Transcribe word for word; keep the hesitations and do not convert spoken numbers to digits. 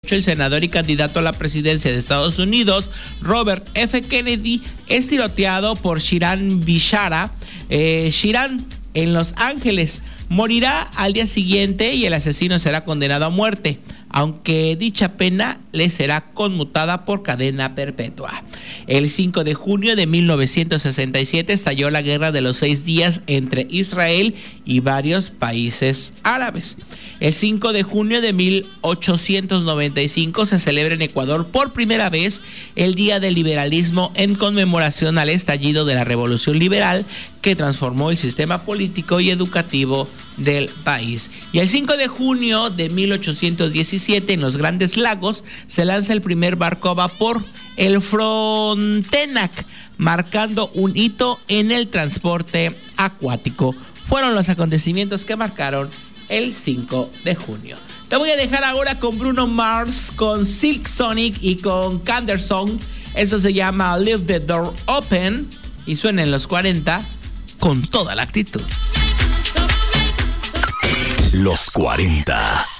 El senador y candidato a la presidencia de Estados Unidos, Robert F. Kennedy, es tiroteado por Shirin Bishara. Eh, Shirin, en Los Ángeles, morirá al día siguiente y el asesino será condenado a muerte, aunque dicha pena le será conmutada por cadena perpetua. El cinco de junio de mil novecientos sesenta y siete estalló la Guerra de los Seis Días entre Israel y varios países árabes. El cinco de junio de mil ochocientos noventa y cinco se celebra en Ecuador por primera vez el Día del Liberalismo en conmemoración al estallido de la Revolución Liberal que transformó el sistema político y educativo del país. Y el cinco de junio de mil ochocientos diecisiete en los Grandes Lagos se lanza el primer barco a vapor, el Frontenac, marcando un hito en el transporte acuático. Fueron los acontecimientos que marcaron el cinco de junio. Te voy a dejar ahora con Bruno Mars, con Silk Sonic y con Canderson. Eso se llama Leave the Door Open y suena en los cuarenta con toda la actitud. Los cuarenta.